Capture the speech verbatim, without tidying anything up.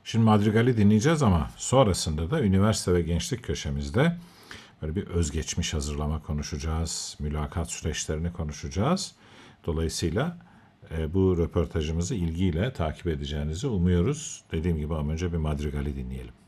Şimdi Madrigal'i dinleyeceğiz ama sonrasında da üniversite ve gençlik köşemizde böyle bir özgeçmiş hazırlama konuşacağız. Mülakat süreçlerini konuşacağız. Dolayısıyla e, bu röportajımızı ilgiyle takip edeceğinizi umuyoruz. Dediğim gibi ama önce bir Madrigal'i dinleyelim.